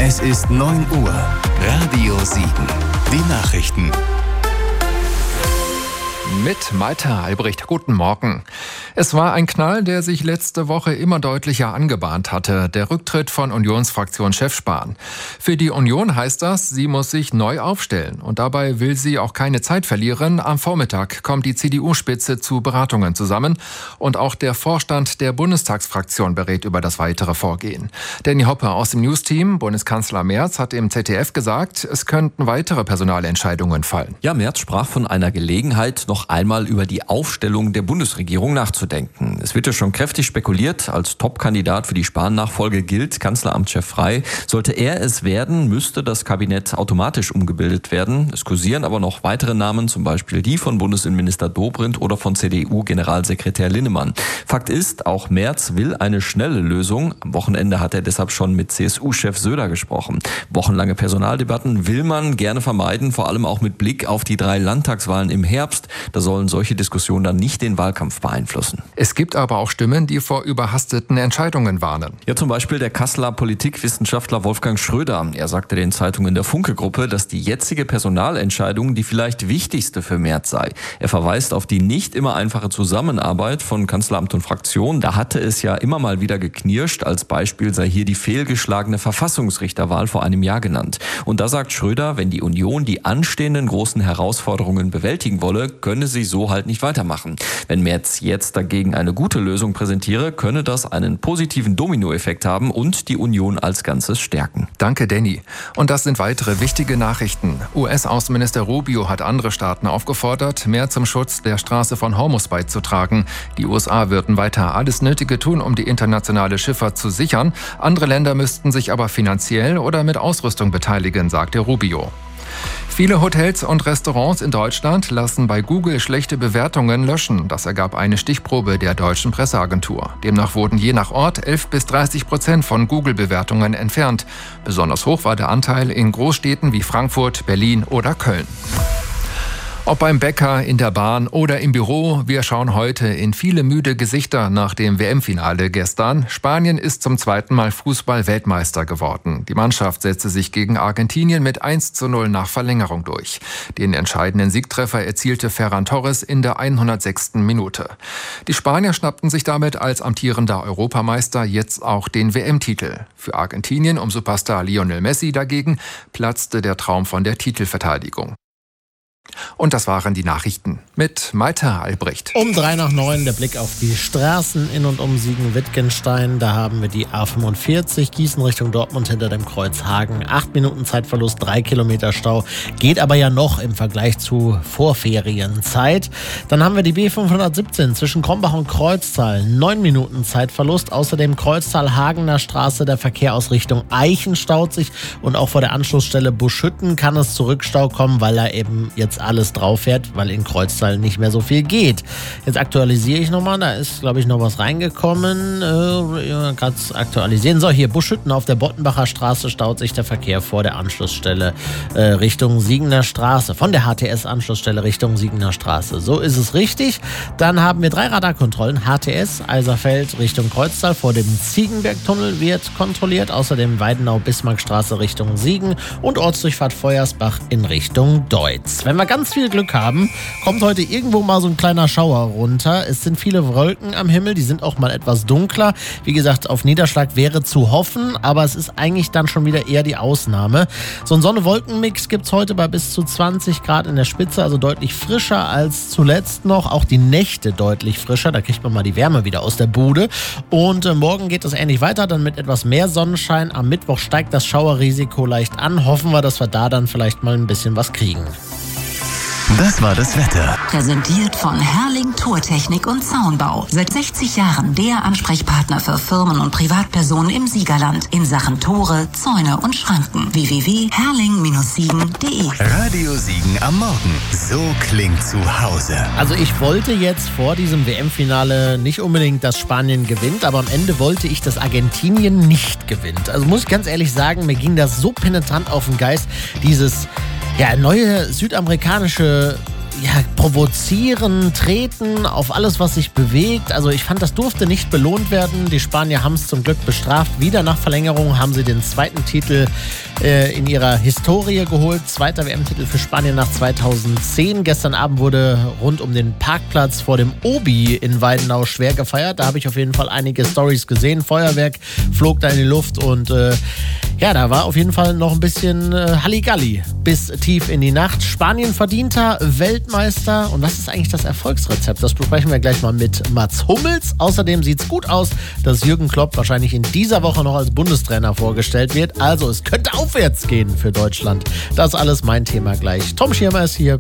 Es ist 9 Uhr. Radio Siegen. Die Nachrichten. Mit Malte Albrecht. Guten Morgen. Es war ein Knall, der sich letzte Woche immer deutlicher angebahnt hatte. Der Rücktritt von Unionsfraktionschef Spahn. Für die Union heißt das, sie muss sich neu aufstellen. Und dabei will sie auch keine Zeit verlieren. Am Vormittag kommt die CDU-Spitze zu Beratungen zusammen. Und auch der Vorstand der Bundestagsfraktion berät über das weitere Vorgehen. Danny Hoppe aus dem Newsteam, Bundeskanzler Merz, hat im ZDF gesagt, es könnten weitere Personalentscheidungen fallen. Ja, Merz sprach von einer Gelegenheit, noch einmal über die Aufstellung der Bundesregierung nachzudenken. Es wird ja schon kräftig spekuliert, als Top-Kandidat für die Spahn-Nachfolge gilt Kanzleramtschef Frey. Sollte er es werden, müsste das Kabinett automatisch umgebildet werden. Es kursieren aber noch weitere Namen, zum Beispiel die von Bundesinnenminister Dobrindt oder von CDU-Generalsekretär Linnemann. Fakt ist, auch Merz will eine schnelle Lösung. Am Wochenende hat er deshalb schon mit CSU-Chef Söder gesprochen. Wochenlange Personaldebatten will man gerne vermeiden, vor allem auch mit Blick auf die 3 Landtagswahlen im Herbst. Da sollen solche Diskussionen dann nicht den Wahlkampf beeinflussen. Es gibt aber auch Stimmen, die vor überhasteten Entscheidungen warnen. Ja, zum Beispiel der Kasseler Politikwissenschaftler Wolfgang Schröder. Er sagte den Zeitungen der Funke-Gruppe, dass die jetzige Personalentscheidung die vielleicht wichtigste für Merz sei. Er verweist auf die nicht immer einfache Zusammenarbeit von Kanzleramt und Fraktion. Da hatte es ja immer mal wieder geknirscht. Als Beispiel sei hier die fehlgeschlagene Verfassungsrichterwahl vor einem Jahr genannt. Und da sagt Schröder, wenn die Union die anstehenden großen Herausforderungen bewältigen wolle, könne sie so halt nicht weitermachen. Wenn Merz jetzt dagegen eine gute Lösung präsentiere, könne das einen positiven Dominoeffekt haben und die Union als Ganzes stärken. Danke, Danny. Und das sind weitere wichtige Nachrichten. US-Außenminister Rubio hat andere Staaten aufgefordert, mehr zum Schutz der Straße von Hormuz beizutragen. Die USA würden weiter alles Nötige tun, um die internationale Schifffahrt zu sichern. Andere Länder müssten sich aber finanziell oder mit Ausrüstung beteiligen, sagte Rubio. Viele Hotels und Restaurants in Deutschland lassen bei Google schlechte Bewertungen löschen. Das ergab eine Stichprobe der deutschen Presseagentur. Demnach wurden je nach Ort 11-30% von Google-Bewertungen entfernt. Besonders hoch war der Anteil in Großstädten wie Frankfurt, Berlin oder Köln. Ob beim Bäcker, in der Bahn oder im Büro, wir schauen heute in viele müde Gesichter nach dem WM-Finale gestern. Spanien ist zum 2. Mal Fußball-Weltmeister geworden. Die Mannschaft setzte sich gegen Argentinien mit 1:0 nach Verlängerung durch. Den entscheidenden Siegtreffer erzielte Ferran Torres in der 106. Minute. Die Spanier schnappten sich damit als amtierender Europameister jetzt auch den WM-Titel. Für Argentinien um Superstar Lionel Messi dagegen platzte der Traum von der Titelverteidigung. Und das waren die Nachrichten mit Malte Albrecht. Um 8:03 der Blick auf die Straßen in und um Siegen-Wittgenstein. Da haben wir die A45 Gießen Richtung Dortmund hinter dem Kreuz Hagen. 8 Minuten Zeitverlust, 3 Kilometer Stau. Geht aber ja noch im Vergleich zu Vorferienzeit. Dann haben wir die B517 zwischen Krombach und Kreuztal. 9 Minuten Zeitverlust. Außerdem Kreuztal-Hagener Straße. Der Verkehr aus Richtung Eichen staut sich. Und auch vor der Anschlussstelle Buschütten kann es zu Rückstau kommen, weil da eben jetzt alles drauf fährt, weil in Kreuztal nicht mehr so viel geht. Jetzt aktualisiere ich nochmal, da ist, glaube ich, noch was reingekommen. Gerade aktualisieren. So, hier Buschütten auf der Bottenbacher Straße staut sich der Verkehr vor der Anschlussstelle Richtung Siegener Straße. Von der HTS-Anschlussstelle Richtung Siegener Straße. So ist es richtig. Dann haben wir 3 Radarkontrollen. HTS, Eiserfeld Richtung Kreuztal. Vor dem Ziegenbergtunnel wird kontrolliert. Außerdem Weidenau-Bismarckstraße Richtung Siegen und Ortsdurchfahrt Feuersbach in Richtung Deutz. Wenn wir ganz viel Glück haben, kommt heute irgendwo mal so ein kleiner Schauer runter. Es sind viele Wolken am Himmel, die sind auch mal etwas dunkler. Wie gesagt, auf Niederschlag wäre zu hoffen, aber es ist eigentlich dann schon wieder eher die Ausnahme. So ein Sonne-Wolken-Mix gibt es heute bei bis zu 20 Grad in der Spitze, also deutlich frischer als zuletzt noch. Auch die Nächte deutlich frischer, da kriegt man mal die Wärme wieder aus der Bude. Und morgen geht es ähnlich weiter, dann mit etwas mehr Sonnenschein. Am Mittwoch steigt das Schauerrisiko leicht an. Hoffen wir, dass wir da dann vielleicht mal ein bisschen was kriegen. Das war das Wetter. Präsentiert von Herrling Tourtechnik und Zaunbau. Seit 60 Jahren der Ansprechpartner für Firmen und Privatpersonen im Siegerland in Sachen Tore, Zäune und Schranken. www.herrling-siegen.de. Radio Siegen am Morgen. So klingt zu Hause. Also ich wollte jetzt vor diesem WM-Finale nicht unbedingt, dass Spanien gewinnt, aber am Ende wollte ich, dass Argentinien nicht gewinnt. Also muss ich ganz ehrlich sagen, mir ging das so penetrant auf den Geist, dieses neue südamerikanische provozieren, treten auf alles, was sich bewegt. Also ich fand, das durfte nicht belohnt werden. Die Spanier haben es zum Glück bestraft. Wieder nach Verlängerung haben sie den zweiten Titel in ihrer Historie geholt. Zweiter WM-Titel für Spanien nach 2010. Gestern Abend wurde rund um den Parkplatz vor dem Obi in Weidenau schwer gefeiert. Da habe ich auf jeden Fall einige Storys gesehen. Feuerwerk flog da in die Luft und da war auf jeden Fall noch ein bisschen Halligalli bis tief in die Nacht. Spanien verdienter Weltmeister. Und was ist eigentlich das Erfolgsrezept? Das besprechen wir gleich mal mit Mats Hummels. Außerdem sieht es gut aus, dass Jürgen Klopp wahrscheinlich in dieser Woche noch als Bundestrainer vorgestellt wird. Also es könnte aufwärts gehen für Deutschland. Das ist alles mein Thema gleich. Tom Schirmer ist hier.